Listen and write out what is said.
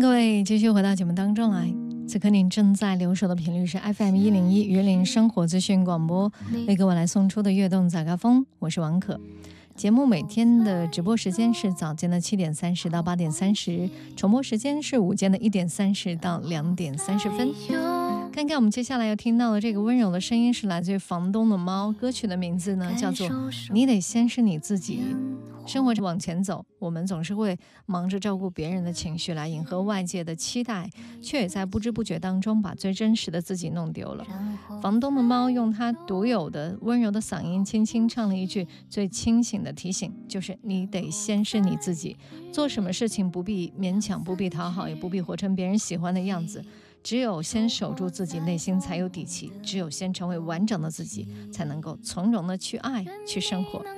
各位继续回到节目当中来，此刻您正在留守的频率是 FM101 榆林生活资讯广播，为各位来送出的悦动早高峰，我是王可。节目每天的直播时间是早间的7点30到8点30，重播时间是午间的1点30到2点30分。看看我们接下来要听到的这个温柔的声音是来自于房东的猫，歌曲的名字呢叫做你得先是你自己。生活往前走，我们总是会忙着照顾别人的情绪来迎合外界的期待，却也在不知不觉当中把最真实的自己弄丢了。房东的猫用它独有的温柔的嗓音轻轻唱了一句最清醒的提醒，就是你得先是你自己，做什么事情不必勉强，不必讨好，也不必活成别人喜欢的样子，只有先守住自己内心才有底气，只有先成为完整的自己，才能够从容的去爱，去生活。